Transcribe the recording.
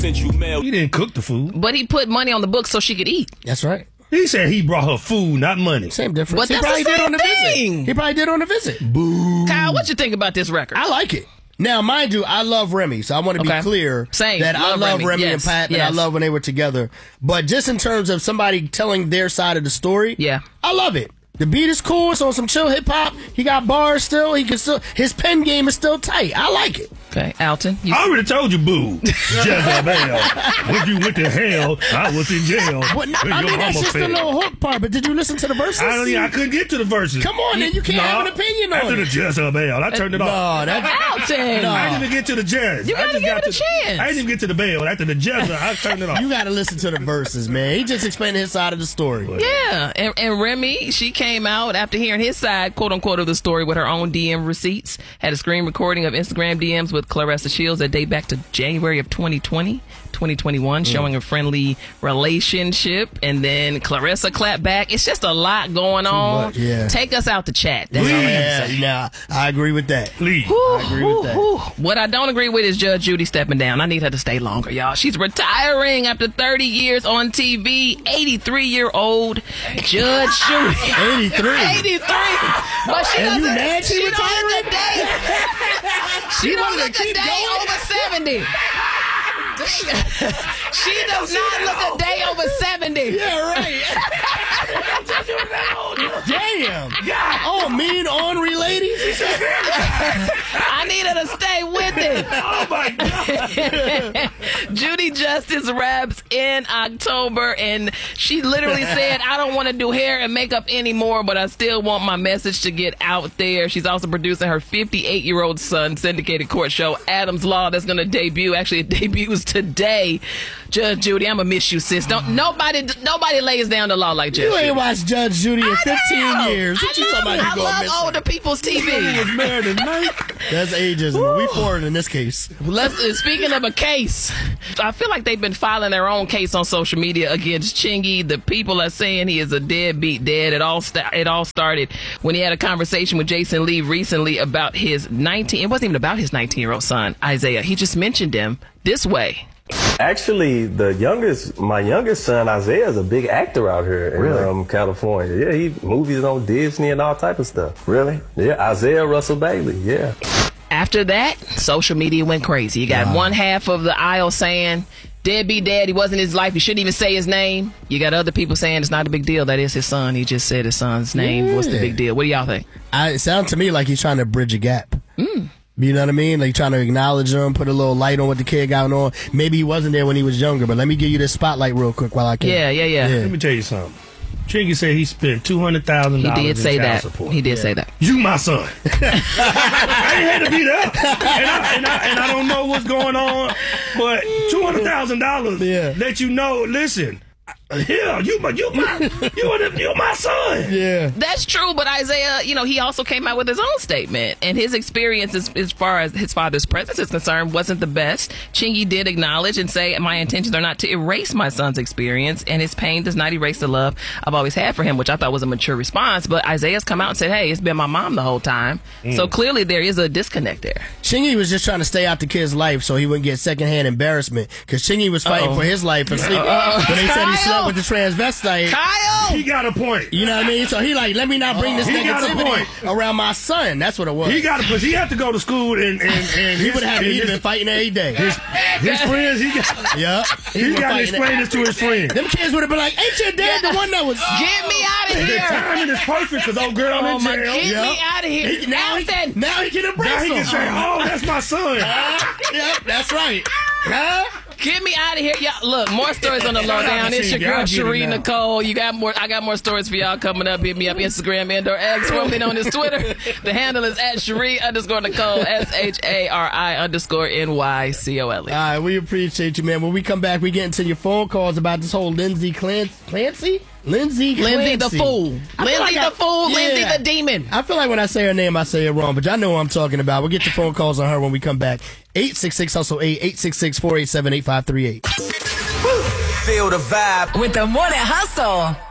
He didn't cook the food. But he put money on the book so she could eat. That's right. He said he brought her food, not money. Same difference. But that's the same thing. He probably did on the visit. Boo. Kyle, what you think about this record? I like it. Now, mind you, I love Remy, so I want to be clear that I love Remy and Pat, and I love when they were together. But just in terms of somebody telling their side of the story, I love it. The beat is cool. It's on some chill hip hop. He got bars still. His pen game is still tight. I like it. Okay, Alton. I already told you, boo. Jezebel. If you went to hell, I was in jail. I mean, that's just the little hook part, but did you listen to the verses? I couldn't get to the verses. Come on, then you can't have an opinion on it. After the Jezebel, I turned it off. Alton. I didn't even get to the jazz. You gotta give it a chance. I didn't even get to the bell. After the Jezebel, I turned it off. You gotta listen to the verses, man. He just explained his side of the story. Yeah, and Remy, she came out after hearing his side, quote unquote, of the story with her own DM receipts, had a screen recording of Instagram DMs with Claressa Shields that date back to January of 2021, showing a friendly relationship, and then Claressa clapped back. It's just a lot going on. Take us out the chat. That's all I have to say. Nah, I agree with that. Please. I agree with that. What I don't agree with is Judge Judy stepping down. I need her to stay longer, y'all. She's retiring after 30 years on TV. 83-year-old Judge Judy. 83. But she doesn't look a day over 70. She does not look a day over 70. Yeah, right. Damn. Oh, mean ornery ladies. I need her to stay with it. Oh, my God. Judy Justice raps in October, and she literally said, I don't want to do hair and makeup anymore, but I still want my message to get out there. She's also producing her 58-year-old son syndicated court show, Adam's Law, that's going to debut. Actually, it debuts today. Judge Judy, I'm going to miss you, sis. Nobody lays down the law like Judge Judy. You ain't watched Judge Judy in 15 years. I love older people's TV. was married tonight. That's ageism. We for it in this case. Speaking of a case, I feel like they've been filing their own case on social media against Chingy. The people are saying he is a deadbeat dad. It all started when he had a conversation with Jason Lee recently about his it wasn't even about his 19-year-old son, Isaiah. He just mentioned him this way. Actually, my youngest son, Isaiah, is a big actor out here in California. Yeah, he movies on Disney and all type of stuff. Really? Yeah, Isaiah Russell Bailey, yeah. After that, social media went crazy. You got one half of the aisle saying, deadbeat dad, he wasn't his life, he shouldn't even say his name. You got other people saying it's not a big deal, that is his son. He just said his son's name. Yeah. What's the big deal? What do y'all think? It sounds to me like he's trying to bridge a gap. You know what I mean? Like trying to acknowledge him, put a little light on what the kid got on. Maybe he wasn't there when he was younger, but let me give you this spotlight real quick while I can. Yeah. Let me tell you something. Chingy said he spent $200,000 in child support. He did say that. You my son. I ain't had to be there. And I don't know what's going on, but $200,000 let you know, listen, yeah, you my son. Yeah, that's true. But Isaiah, he also came out with his own statement, and his experience, as far as his father's presence is concerned, wasn't the best. Chingy did acknowledge and say, "My intentions are not to erase my son's experience, and his pain does not erase the love I've always had for him," which I thought was a mature response. But Isaiah's come out and said, "Hey, it's been my mom the whole time." So clearly, there is a disconnect there. Chingy was just trying to stay out the kid's life so he wouldn't get secondhand embarrassment, because Chingy was fighting for his life and sleep. But they said he slept with the transvestite. Kyle! He got a point. You know what I mean? So he let me not bring this negativity around my son. That's what it was. He got a point. He had to go to school and he would have been fighting every day. His friends, he got to explain this to his friends. Them kids would have been like, ain't your dad the one that was... Get me out of here. The timing is perfect because old girl in jail. Get me out of here. Now he can embrace him. Now he can say, oh, that's my son. Yep, that's right. Get me out of here, y'all. Look, more stories on the lowdown. It's your girl Cherie Nicole. I got more stories for y'all coming up. Hit me up Instagram and/or X. Formerly known as Twitter. The handle is @Cherie_Nicole SHARI_NYCOLE. All right, we appreciate you, man. When we come back, we get into your phone calls about this whole Lindsay Clancy. Lindsay the fool. Lindsay the fool. Lindsay the demon. I feel like when I say her name, I say it wrong, but y'all know what I'm talking about. We'll get your phone calls on her when we come back. 866-HUSTLE-8, 866-487-8538. Feel the vibe with the Morning Hustle.